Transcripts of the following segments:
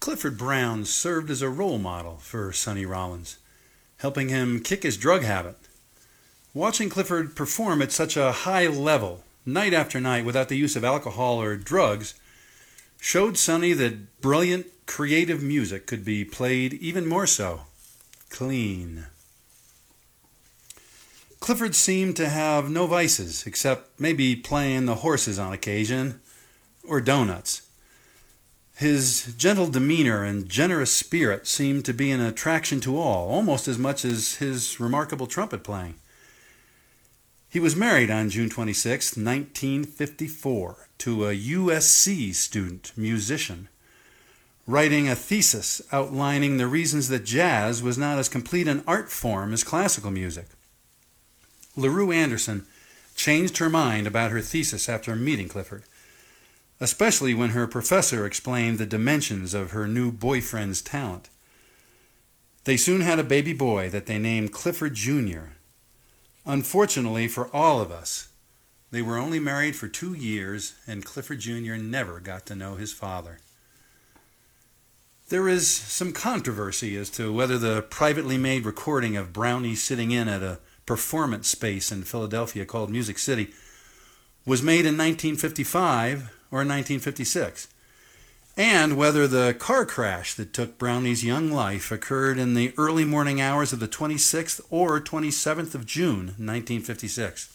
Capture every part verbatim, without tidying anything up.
Clifford Brown served as a role model for Sonny Rollins, helping him kick his drug habit. Watching Clifford perform at such a high level, night after night, without the use of alcohol or drugs, showed Sonny that brilliant, creative music could be played even more so, clean. Clifford seemed to have no vices, except maybe playing the horses on occasion, or donuts. His gentle demeanor and generous spirit seemed to be an attraction to all, almost as much as his remarkable trumpet playing. He was married on June twenty-sixth, nineteen fifty-four, to a U S C student musician, writing a thesis outlining the reasons that jazz was not as complete an art form as classical music. LaRue Anderson changed her mind about her thesis after meeting Clifford, especially when her professor explained the dimensions of her new boyfriend's talent. They soon had a baby boy that they named Clifford Junior Unfortunately for all of us, they were only married for two years, and Clifford Junior never got to know his father. There is some controversy as to whether the privately made recording of Brownie sitting in at a performance space in Philadelphia called Music City was made in nineteen fifty-five or nineteen fifty-six, and whether the car crash that took Brownie's young life occurred in the early morning hours of the twenty-sixth or twenty-seventh of June, nineteen fifty-six.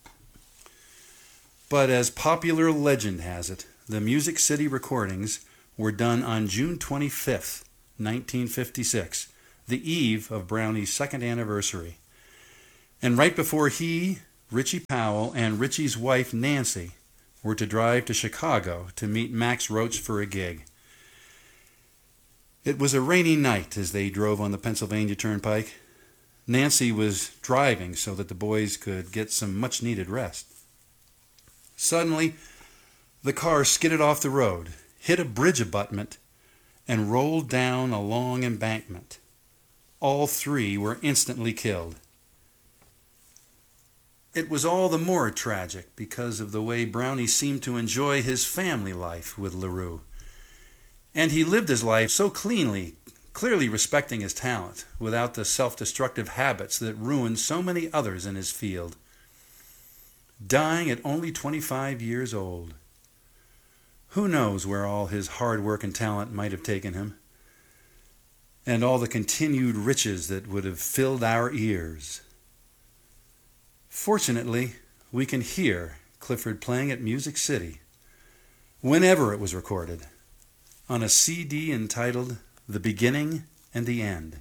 But as popular legend has it, the Music City recordings were done on June twenty-fifth, nineteen fifty-six, the eve of Brownie's second anniversary, and right before he, Richie Powell, and Richie's wife Nancy were to drive to Chicago to meet Max Roach for a gig. It was a rainy night as they drove on the Pennsylvania Turnpike. Nancy was driving so that the boys could get some much-needed rest. Suddenly, the car skidded off the road, hit a bridge abutment, and rolled down a long embankment. All three were instantly killed. It was all the more tragic because of the way Brownie seemed to enjoy his family life with LaRue. And he lived his life so cleanly, clearly respecting his talent, without the self-destructive habits that ruined so many others in his field. Dying at only twenty-five years old. Who knows where all his hard work and talent might have taken him, and all the continued riches that would have filled our ears. Fortunately, we can hear Clifford playing at Music City, whenever it was recorded, on a C D entitled The Beginning and the End.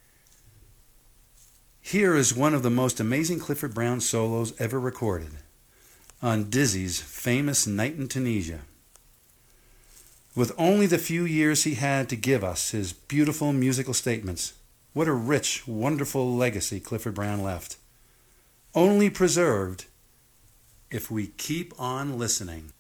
Here is one of the most amazing Clifford Brown solos ever recorded, on Dizzy's famous Night in Tunisia. With only the few years he had to give us his beautiful musical statements, what a rich, wonderful legacy Clifford Brown left. Only preserved if we keep on listening.